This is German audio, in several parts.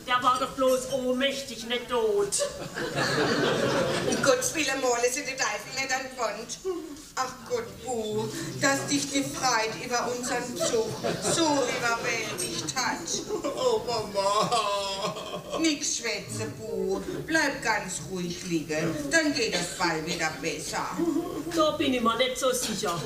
Der war doch bloß ohnmächtig, nicht tot. Um Gottes Willen, malen Sie den Teufel nicht an die Wand. Ach Gott, Bu, dass dich die Freude über unseren Besuch so überwältigt hat. Oh, Mama. Nix schwätze, Bu. Bleib ganz ruhig liegen, dann geht das bald wieder besser. Da bin ich mir nicht so sicher.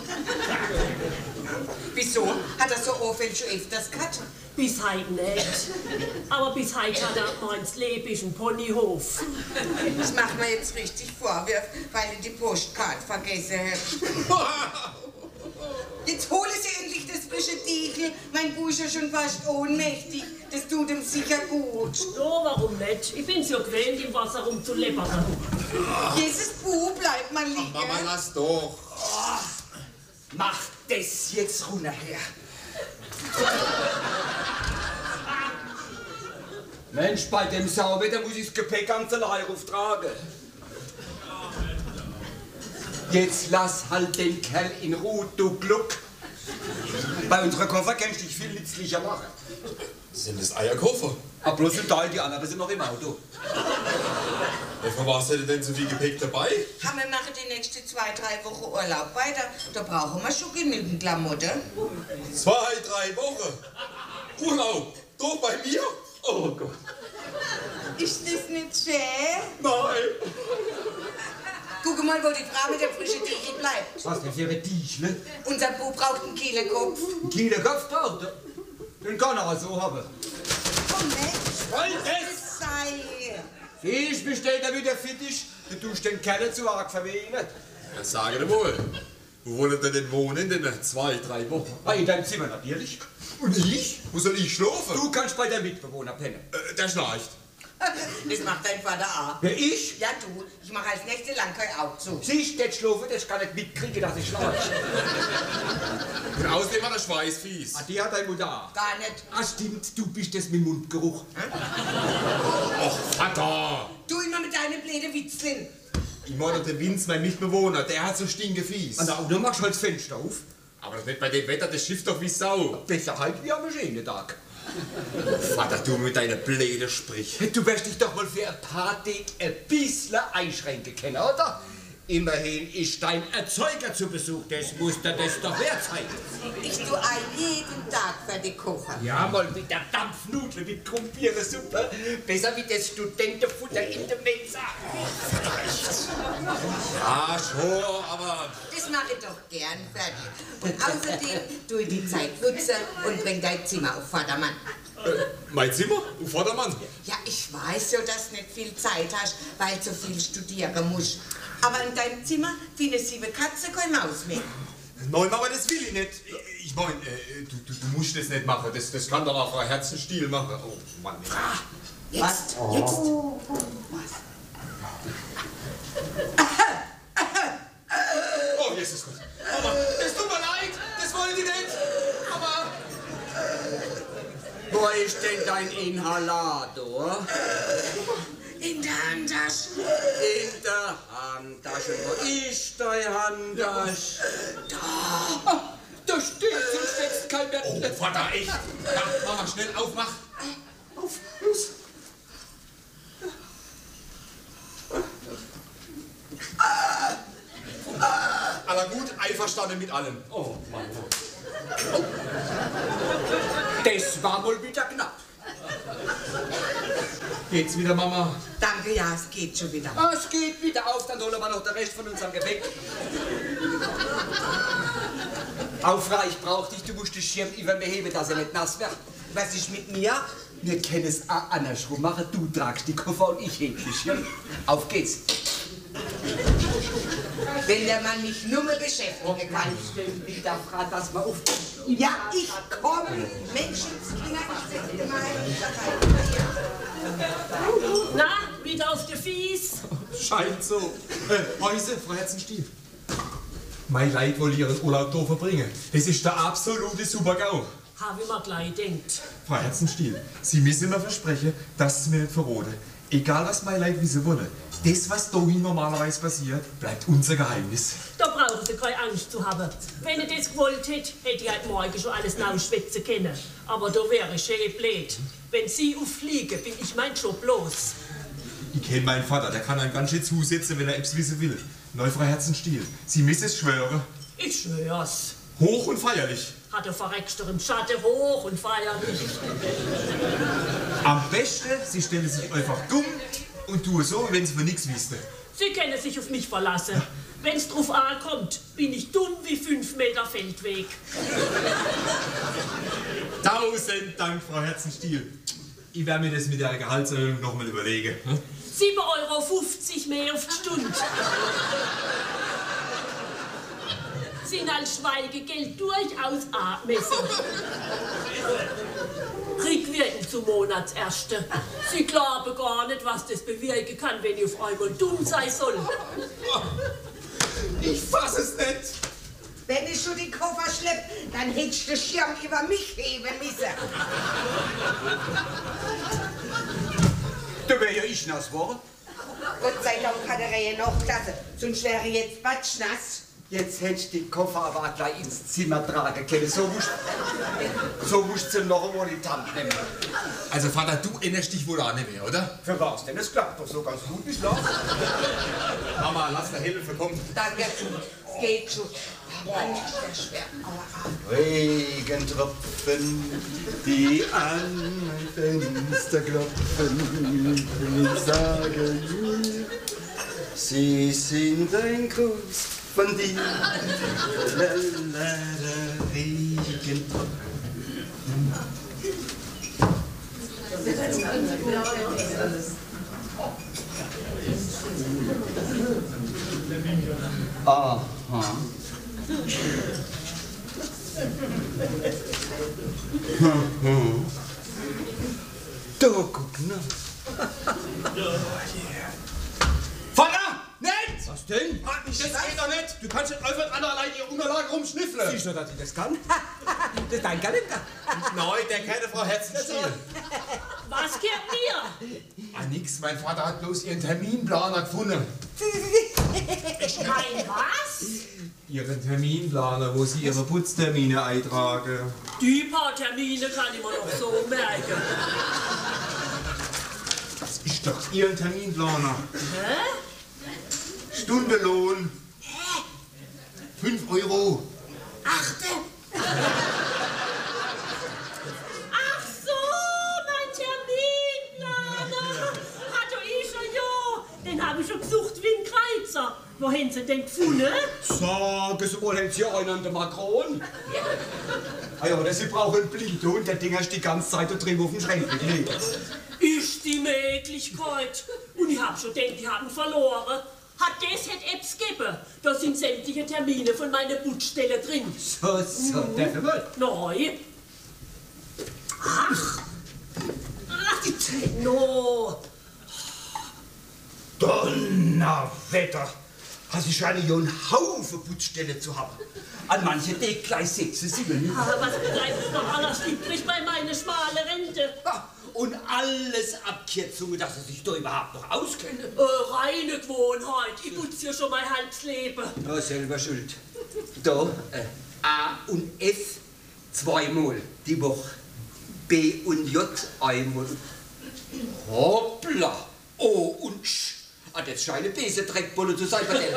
Wieso? Hat er so Anfälle schon öfters gehabt? Bis heute nicht. Aber bis heute hat er gemeint, das Leben ist ein Ponyhof. Das macht mir jetzt richtig Vorwürfe, weil ich die Postkarte vergessen habe. Jetzt hole Sie endlich das frische Diegel. Mein Bu ist ja schon fast ohnmächtig. Das tut ihm sicher gut. Ja, warum nicht? Ich bin's ja gewöhnt, im Wasser rumzuleppern. Jesus Bu, bleib mal liegen. Mama, lass doch. Oh, mach das jetzt runter her. Mensch, bei dem Sauwetter muss ich das Gepäck ganz allein auftragen. Jetzt lass halt den Kerl in Ruhe, du Gluck. Bei unserer Koffer kannst du dich viel nützlicher machen. Sind das Eierkoffer? Aber bloß ein Teil, die anderen sind noch im Auto. Für was hätte denn so viel Gepäck dabei? Wir machen die nächsten 2, 3 Wochen Urlaub weiter. Da brauchen wir schon genügend Klamotten. 2, 3 Wochen? Urlaub? Doch bei mir? Oh Gott. Ist das nicht schön? Nein. Guck mal, wo die Frau mit dem frischen Diegel bleibt. Was denn für ein Tischle? Unser Bu braucht einen Kielerkopf. Ein kleiner Kopf braucht er. Den kann er so haben. Komm, Mensch, Wollt das sei. Ich bestell damit der fit ist, du tust den Kerl zu arg verwehen. Ja, sage dir wohl. Wo wollt ihr denn wohnen in den 2, 3 Wochen? In deinem Zimmer natürlich. Und ich? Wo soll ich schlafen? Du kannst bei der Mitbewohner pennen. Der schnarcht. Das macht dein Vater auch. Wer ich? Ja, du. Ich mache als nächste lang kein Auge zu. Siehst du, nicht schlafen, das kann nicht mitkriegen, dass ich schlafe. Und außerdem hat er Schweißfies. Ah, die hat deine Mutter auch. Gar nicht. Ah, stimmt, du bist das mit Mundgeruch. Och, Vater! Du immer mit deinen blöden Witzchen. Ich meine den Vince, mein Mitbewohner, der hat so stinkefies. An der Auto machst du halt das Fenster auf. Aber das nicht bei dem Wetter, das schifft doch wie Sau. Besser halt wie am Maschinentag. Vater, du mit deiner blöde Sprich. Du wirst dich doch mal für ein paar Tage ein bisschen einschränken können, oder? Immerhin ist dein Erzeuger zu Besuch, das muss dir das doch wert sein. Ich tue auch jeden Tag für die kochen. Ja, mal mit der Dampfnudel mit Krumpierensuppe. Besser wie das Studentenfutter in der Mensa. Ja, schon, aber... Das mache ich doch gern fertig. Und außerdem tue ich die Zeit nutzen und bring dein Zimmer auf Vordermann. Mein Zimmer? Vordermann? Ja, ich weiß ja, dass du nicht viel Zeit hast, weil du so viel studieren musst. Aber in deinem Zimmer findest 7 Katzen, kein Maus mehr. Nein, Mama, das will ich nicht. Ich meine, du musst das nicht machen. Das kann doch auch ein Herzenstiel machen. Oh, Mann. Jetzt, jetzt. Was? Oh, Jesus Gott. Mama, es tut mir leid. Das wollte ich nicht. Aber... Wo ist denn dein Inhalator? In der Handtasche. In der Handtasche. Wo ist deine Handtasche? Da! Da steht, sonst wächst kein mehr. Oh, Vater, echt. Ja, Mama, schnell aufmach. Auf, los. Aber gut, einverstanden mit allem. Oh, Mann. Oh. Das war wohl wieder knapp. Geht's wieder, Mama? Danke, ja, es geht schon wieder. Ah, es geht wieder auf, dann holen wir noch den Rest von unserem Gepäck. Aufra, ich brauch dich, du musst den Schirm über mir heben, dass er nicht nass wird. Was ist mit mir? Wir können es auch andersrum machen, du tragst die Koffer und ich hebe den Schirm. Auf geht's. Wenn der Mann mich nur mehr beschäftigen kann. Wieder fragt, dass wir auf... Ja, ich komme. Menschenskinder, ich setze mal Na, wieder auf der Fies? Scheint so. Häuse, Frau Herzenstiel. Mein Leid will Ihren Urlaub hier verbringen. Das ist der absolute Super-GAU. Habe ich mir gleich gedacht. Frau Herzenstiel, Sie müssen mir versprechen, dass Sie mir nicht verraten. Egal was mein Leid wissen wolle. Das, was da normalerweise passiert, bleibt unser Geheimnis. Da brauchst brauchen Sie keine Angst zu haben. Wenn ich das gewollt hätte, hätte ich heute Morgen schon alles nachschwätzen können. Aber da wäre ich schön blöd. Wenn Sie auffliegen, bin ich mein Job los. Ich kenne meinen Vater, der kann einem ganz schön zusetzen, wenn er etwas wissen will. Neufrau Herzenstiel, Sie müssen es schwören. Ich schwör's. Hoch und feierlich. Hat der Verreckster im Schatten hoch und feierlich. Am besten, Sie stellen sich einfach dumm und tun so, wenn Sie von nichts wissen. Sie können sich auf mich verlassen. Wenn's drauf ankommt, bin ich dumm wie 5 Meter Feldweg. 1000 Dank, Frau Herzenstiel. Ich werde mir das mit der Gehaltserhöhung noch mal überlegen. 7,50 € mehr auf die Stunde. Sind als Schweigegeld durchaus angemessen. Rückwirkend zum Monatsersten. Sie glauben gar nicht, was das bewirken kann, wenn ich auf einmal dumm sein soll. Ich fass es nicht. Wenn ich schon die Koffer schlepp, dann hättest du den Schirm über mich heben müssen. Da wär ja ich nass geworden. Gott sei Dank hat er ja noch Klasse, sonst wäre jetzt batschnass. Jetzt hättest du die Koffer aber auch gleich ins Zimmer tragen können. So musst du noch einmal in die Hand nehmen. Also Vater, du erinnerst dich wohl auch nicht mehr, oder? Für was denn? Das klappt doch so ganz gut bislang. Mama, lass mir Hilfe kommen. Danke, es geht schon. Mann, ist das schwer. Aua. Regentropfen, die an mein Fenster klopfen, ich sage mir, sie sind ein Kuss von dir. Regentropfen. Aha. Da guck na. Vater! Nicht! Was denn? Das geht doch nicht! Du kannst nicht einfach an allein ihre Unterlagen rumschnüffeln! Siehst du, dass ich das kann? Das ist dein Kalender. Nein, der kennt Frau Herzenstiel. Was gehört mir? Ah, nix, mein Vater hat bloß ihren Terminplaner gefunden. Mein was? Ihren Terminplaner, wo Sie Ihre Putztermine eintragen. Die paar Termine kann ich mir noch so merken. Das ist doch Ihr Terminplaner. Hä? Stundenlohn. 5 €. Achte! Ach so, mein Terminplaner! Hat doch ich schon, ja! Den habe ich schon gesucht wie ein Kreuzer. Wo haben Sie den gefunden? Sagen Sie wohl, haben Sie einen an der Macron? Ah ja, oder Sie brauchen einen Blinthund, der Ding hast die ganze Zeit da drin auf dem Schränkchen gelegt. Ist die Möglichkeit. Und ich habe schon gedacht, die haben verloren. Hat das hätte Apps gegeben. Da sind sämtliche Termine von meiner Putzstelle drin. So, der Himmel. Neu. Ach, die Tenno. Donnerwetter! Hast du schon einen Haufen Putzstellen zu haben? An manche Tag gleich 6, 7. Aber was bleibt noch alles übrig bei meiner schmalen Rente? Und alles Abkürzungen, dass sie sich da überhaupt noch auskennen. Reine Gewohnheit. Ich putze ja schon mein halbes Leben. Ja, selber schuld. Da, A und F zweimal die Woche. B und J einmal. Hoppla! O und Sch. Ah, das scheint böse Dreckbolle zu sein bei denen.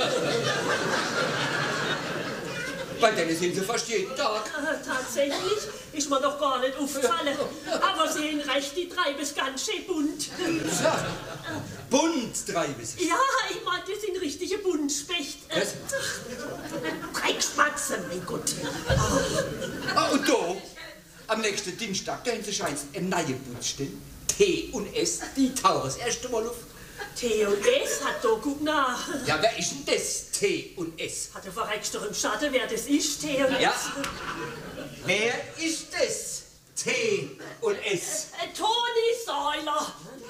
Bei denen sind sie fast jeden Tag. Tatsächlich ist mir doch gar nicht aufgefallen. Aber sehen recht, die treiben es ganz schön bunt. Ja, bunt treiben sie. Ja, ich meine, das sind richtige Buntspecht. Was? Dreckspatzen, mein Gott. Ah, und da, am nächsten Dienstag, da haben sie scheint eine neue Putzstelle. T und S, die tauchen das erste Mal auf. T und S hat da, guck nach. Ja, wer ist denn das T und S? Hat der verreckst doch im Schatten, wer das ist, T und S? Ja. Wer ist das T und S? Toni Säuler.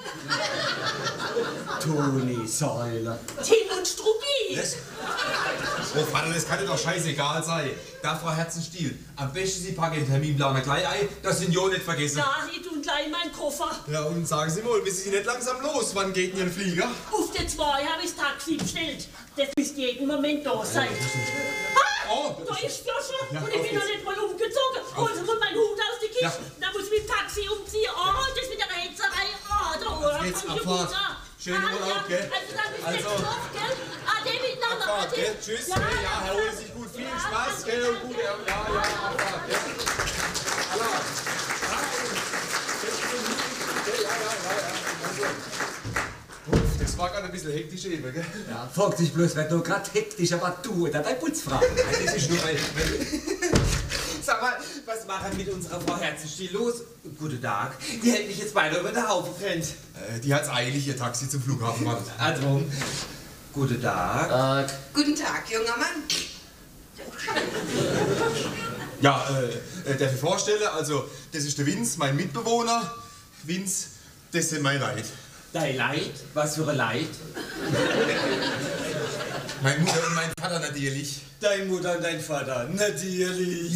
Toni Säuler. Tim und Struppi. Was? Oh Vater, das kann dir doch scheißegal sein. Da, Frau Herzenstiel, am besten Sie packen den Terminplaner gleich ein, dass Sie ihn ja nicht vergessen. Ja, ich tue gleich meinen Koffer. Ja, und sagen Sie mal, wissen Sie nicht langsam los? Wann geht denn Ihr Flieger? Auf der 2 habe ich das Taxi bestellt. Das müsste jeden Moment da sein. Oh, Da ist Joscha Ja, und ich bin noch nicht mal umgezogen. Holen Sie mal meinen Hut aus der Kiste. Ja. Da muss ich mit dem Taxi umziehen. Oh, das mit der Hetzerei. Oh, da Jetzt kann ich Abfahrt. runter. Schönen Urlaub, gell? Also dann bis Also. nächste Woche, gell? Ade miteinander. Abfahrt, Ade. gell? Tschüss, ja, erholen Sie sich gut. Viel Spaß, gell? Und gute, Abfahrt, gell? Das war gerade ein bisschen hektisch eben, gell? Ja, fragt sich bloß, wer da gerade hektisch, aber du oder dein Putzfrau. Das ist nur mein Sag mal, was machen mit unserer Frau Herzenstiel los? Guten Tag. Die hält mich jetzt beinahe über den Haufen brennt. Die hat's eilig, ihr Taxi zum Flughafen wartet. Also, guten Tag. Guten Tag, junger Mann. Ja, darf ich vorstellen, also, das ist der Vince, mein Mitbewohner. Vince, das sind mein Leid. Dein Leid? Was für ein Leid? Meine Mutter und mein Vater natürlich. Deine Mutter und dein Vater, natürlich.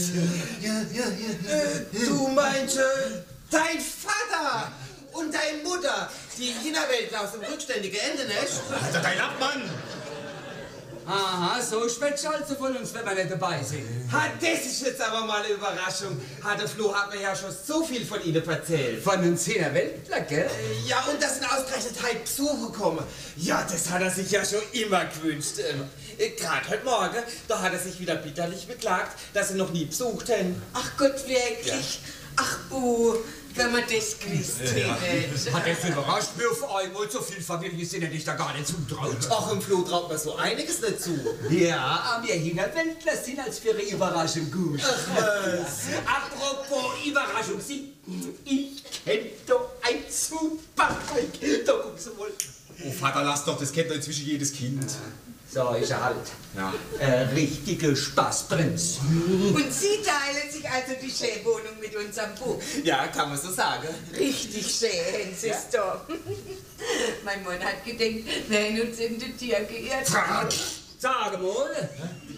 Du meinst, dein Vater und deine Mutter, die Hinterwäldler aus dem rückständigen Ende, nicht? Alter, dein Abmann! Aha, so schwätzt also von uns, wenn wir nicht dabei sind. Das ist jetzt aber mal eine Überraschung. Der Flo hat mir ja schon so viel von Ihnen erzählt. Von uns Weltler, gell? Ja, und dass ein ausgerechnet heute Besucher kommen. Ja, das hat er sich ja schon immer gewünscht. Gerade heute Morgen, da hat er sich wieder bitterlich beklagt, dass er noch nie besucht hätten. Ach Gott, wirklich? Ach, wenn man das gewusst hätte. Hat das überrascht mir auf einmal, so viel Familie sind ja nicht da gar nicht zutraut. Ach, im Flo traut man so einiges nicht zu. Ja, aber wir Hinterwäldler sind als für eine Überraschung gut. Apropos Überraschung, ich kenne doch ein super Zeug. Da guckst du mal. Oh Vater, lass doch, das kennt doch inzwischen jedes Kind. So ist er halt. Ja. Richtige Spaßprinz. Und Sie teilen sich also die Schäwohnung mit unserem Bub. Ja, kann man so sagen. Richtig schön, siehst du. Mein Mann hat gedacht, wir hätten uns in die Tier geirrt. Sag mal,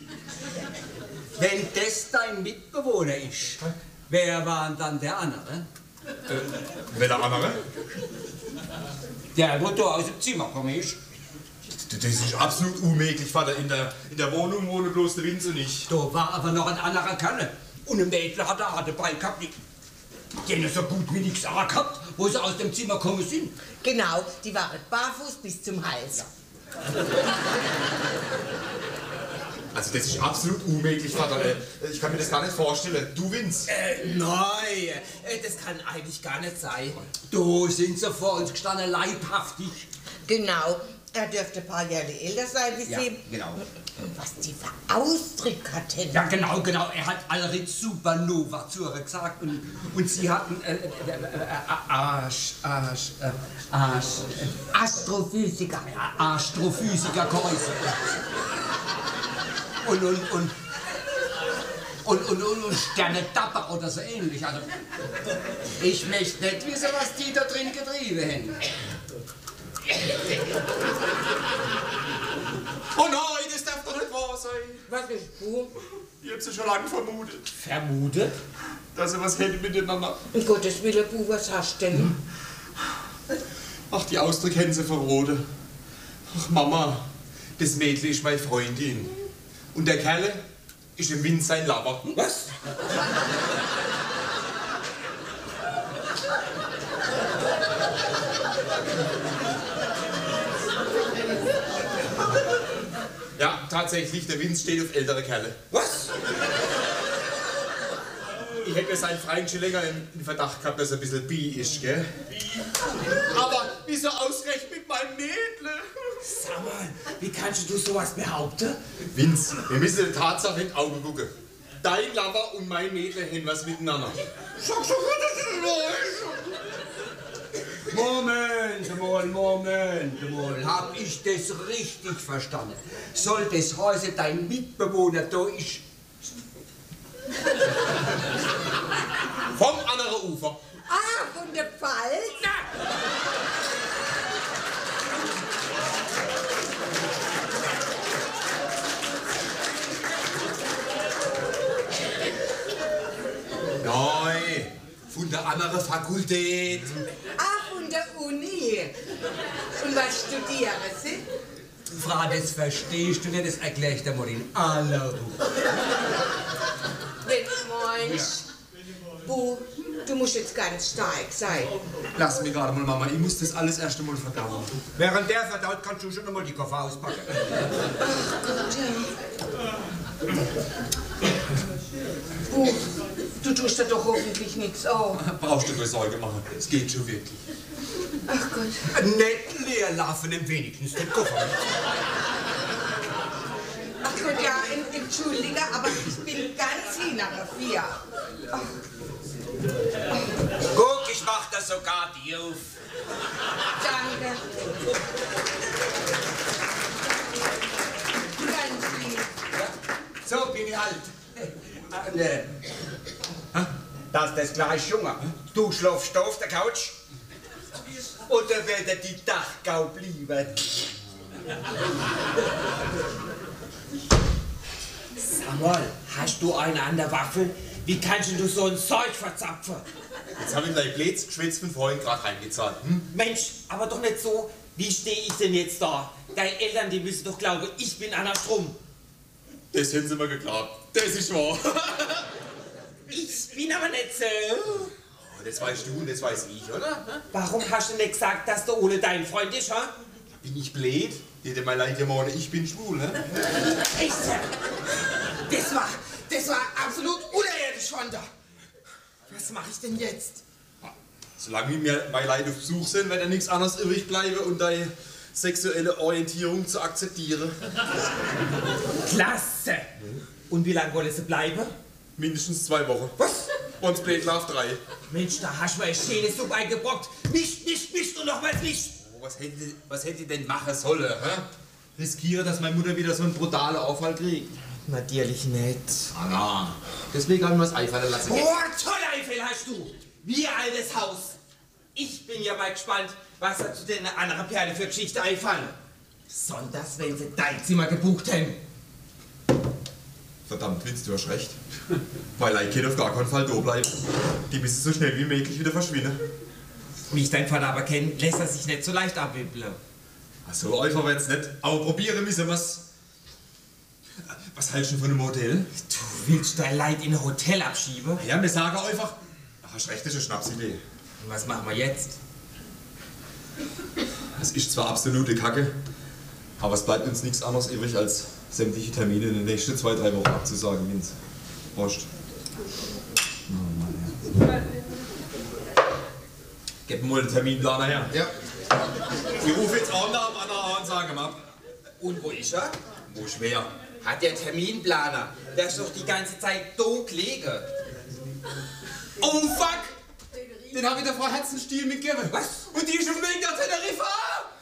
wenn das dein Mitbewohner ist, wer war dann der andere? Wer der andere? Der, wo du aus dem Zimmer gekommen ist. Das ist absolut unmöglich, Vater. In der Wohnung wohnen bloß der Vince und ich. Da war aber noch ein anderer Kerl. Und ein Mädel hat er dabei gehabt, die so gut wie nichts gehabt, wo sie aus dem Zimmer gekommen sind. Genau, die waren barfuß bis zum Hals. Also das ist absolut unmöglich, Vater. Ich kann mir das gar nicht vorstellen. Du, Vince. Nein, das kann eigentlich gar nicht sein. Da sind sie vor uns gestanden, leibhaftig. Genau, er dürfte ein paar Jahre älter sein wie Ja, Sie. genau. Und was die für Ausdrücke hatten. Ja, genau. Er hat Alrit Supernova zu ihr gesagt und sie hatten Astrophysiker. Astrophysiker geheißen. Und Sterne Dapper oder so ähnlich. Also, ich möchte nicht wissen, was die da drin getrieben haben. Oh nein, das darf doch nicht wahr sein. Was ist du? Ich hab's ja schon lange vermutet, Vermutet? dass sie was hätten miteinander. Um Gottes Willen, Bu, was hast du denn? Ach, die Ausdrücke hätten sie verroten. Ach, Mama, das Mädchen ist meine Freundin. Und der Kerl ist im Wind sein Lover. Was? Ja, tatsächlich, der Vince steht auf ältere Kerle. Was? Ich hätte seinen Freund schon länger in Verdacht gehabt, dass er ein bisschen bi ist, gell? Aber wieso ausgerechnet mit meinem Mädle? Sag mal, wie kannst du sowas behaupten? Vince, wir müssen der Tatsache in die Augen gucken. Dein Lover und mein Mädle haben was miteinander. Moment mal. Hab ich das richtig verstanden? Soll das heißen, dein Mitbewohner da ist... Vom anderen Ufer. Ah, von der Pfalz? Nein, von der anderen Fakultät. Ach, und der Uni. Und was studieren Sie? Frau, das verstehst du nicht, das erkläre ich dir mal in aller Ruhe. Jetzt meinst du, du musst jetzt ganz stark sein. Lass mich gerade mal, Mama. Ich muss das alles erst einmal verdauen. Während der verdaut, kannst du schon einmal die Koffer auspacken. Du tust da doch hoffentlich nichts an. Brauchst du keine Sorge machen. Es geht schon wirklich. Ach Gott. Nicht leer laufen, im wenigstens den Koffer. Ach Gott, ja, entschuldige, aber ich bin ganz hintere 4. Guck, ich mach das sogar dir auf. Danke. Ganz lieb. So bin ich halt. Ne. Das ist das gleich Junge. Du schläfst auf der Couch. Oder wird die Dachgau bleiben? Samuel, hast du eine an der Waffel? Wie kannst du so ein Zeug verzapfen? Jetzt habe ich gleich Blätz geschwitzt von vorhin gerade heimgezahlt. Mensch, aber doch nicht so. Wie stehe ich denn jetzt da? Deine Eltern, die müssen doch glauben, ich bin Anna Strum. Das hätten sie mir geglaubt. Das ist wahr. Ich bin aber nicht so. Oh, das weißt du und das weiß ich, oder? Warum hast du nicht gesagt, dass du ohne deinen Freund bist, ha? Bin ich blöd? Jeder mal leid morgen, ich bin schwul, hä? Echt? Das war absolut unerirdisch von dir. Was mache ich denn jetzt? Solange mir meine Leute auf Besuch sind, wird ja nichts anderes übrig bleiben und deine sexuelle Orientierung zu akzeptieren. Klasse! Und wie lange wollen sie bleiben? Mindestens 2 Wochen. Was? Und Blade Love 3. Mensch, da hast du mir eine schöne Suppe eingebrockt. Nicht und nochmals nicht. Oh, was hätte ich denn machen sollen, hä? Riskiere, dass meine Mutter wieder so einen brutalen Aufall kriegt. Natürlich nicht. Anna. Deswegen haben wir es einfallen lassen. Oh, toller Eifel hast du! Wie altes Haus. Ich bin ja mal gespannt, was da zu den anderen Perle für Geschichte einfallen. Besonders, wenn sie dein Zimmer gebucht haben. Verdammt, Witz, du hast recht. Weil ich kann auf gar keinen Fall da bleiben. Die müssen so schnell wie möglich wieder verschwinden. Wie ich deinen Vater aber kenne, lässt er sich nicht so leicht abwippeln. Ach so einfach wird's nicht. Aber probieren müssen wir's. Was hältst du von einem Hotel? Du willst dein Leid in ein Hotel abschieben? Ja, wir sagen einfach. Ach, hast recht, das ist eine Schnapsidee. Und was machen wir jetzt? Es ist zwar absolute Kacke, aber es bleibt uns nichts anderes übrig, als sämtliche Termine in den nächsten 2-3 Wochen abzusagen, Vince. Prost. Oh Mann, ja. Gib mir mal den Terminplaner her. Ja. Ich rufe jetzt an da am anderen und sage ihm ab. Und wo ist er? Wo schwer? Hat der Terminplaner. Der ist doch die ganze Zeit da gelegen. Oh fuck! Den habe ich der Frau Herzenstiel mitgegeben. Was? Und die ist schon wegen der Teneriffa!